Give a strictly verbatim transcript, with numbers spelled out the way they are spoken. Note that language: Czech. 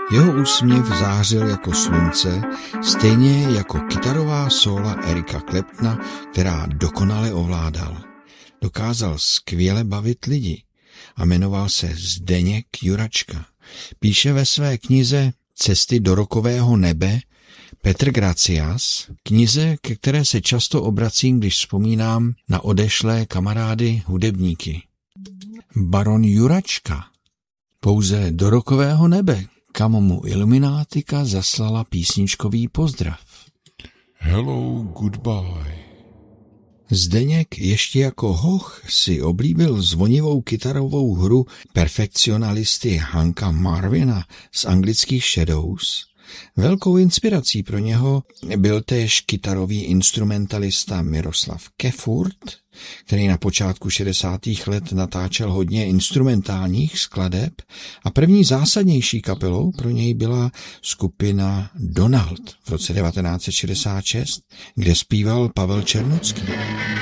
Jeho úsměv zářil jako slunce, stejně jako kytarová sóla Erika Claptona, která dokonale ovládal. Dokázal skvěle bavit lidi a jmenoval se Zdeněk Juračka. Píše ve své knize Cesty do rockového nebe Petr Gracias, knize, ke které se často obracím, když vzpomínám na odešlé kamarády hudebníky. Baron Juračka. Pouze do rockového nebe, kam mu Iluminátika zaslala písničkový pozdrav. Hello, goodbye. Zdeněk ještě jako hoch si oblíbil zvonivou kytarovou hru perfekcionalisty Hanka Marvina z anglických Shadows. Velkou inspirací pro něho byl též kytarový instrumentalista Miroslav Kefurt, který na počátku šedesátých let natáčel hodně instrumentálních skladeb a první zásadnější kapelou pro něj byla skupina Donald v roce devatenáct set šedesát šest, kde zpíval Pavel Černocký.